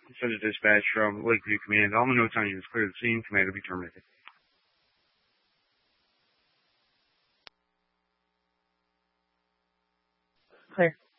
Send a dispatch from Lakeview Command. All the notes on you is clear the scene. Commander be terminated. Clear.